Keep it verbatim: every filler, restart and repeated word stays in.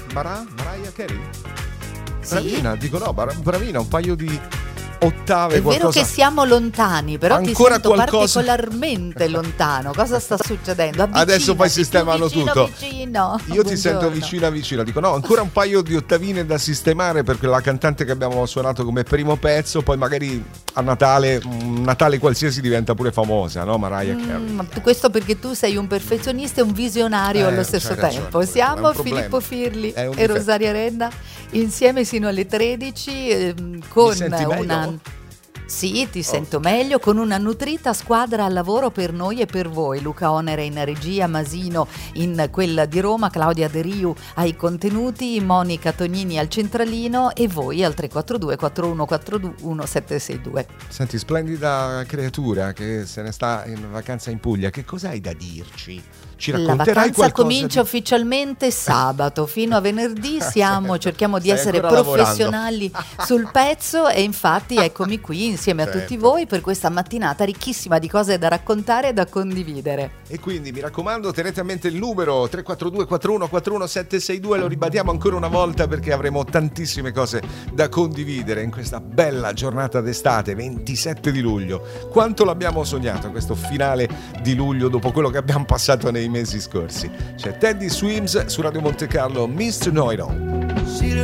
Mara? Mariah Carey? Sì. Bravina, dico no, bar- bravina, un paio di ottave. È qualcosa... vero che siamo lontani, però Ancora ti sento qualcosa... particolarmente lontano. Cosa sta succedendo? Avvicinati, Adesso poi sistemano vicino, tutto. Vicino. Io Buongiorno. ti sento vicina vicina, dico no, ancora un paio di ottavine da sistemare per quella cantante che abbiamo suonato come primo pezzo, poi magari a Natale, un Natale qualsiasi diventa pure famosa, no? Mariah Carey. Mm, questo perché tu sei un perfezionista e un visionario Eh, allo stesso c'hai ragione, tempo. questo è Siamo un problema. Filippo Firli È un e difetto. Rosaria Renna insieme sino alle tredici ehm, con Mi senti meglio? una... Sì, ti Oh. sento meglio, con una nutrita squadra al lavoro per noi e per voi. Luca Onere in regia, Masino in quella di Roma, Claudia De Riu ai contenuti, Monica Tognini al centralino e voi al tre quattro due quattro uno quattro uno sette sei due. Senti, splendida creatura che se ne sta in vacanza in Puglia, che cosa hai da dirci? Ci La racconterai vacanza qualcosa comincia di... ufficialmente sabato, fino a venerdì siamo, cerchiamo di Stai essere ancora professionali sul pezzo e infatti eccomi qui insieme a Certo. tutti voi per questa mattinata ricchissima di cose da raccontare e da condividere. E quindi mi raccomando, tenete a mente il numero tre quattro due quattro uno quattro uno sette sei due, lo ribadiamo ancora una volta perché avremo tantissime cose da condividere in questa bella giornata d'estate, ventisette di luglio. Quanto l'abbiamo sognato questo finale di luglio dopo quello che abbiamo passato nei mesi scorsi. C'è Teddy Swims su Radio Monte Carlo, mister Know It All.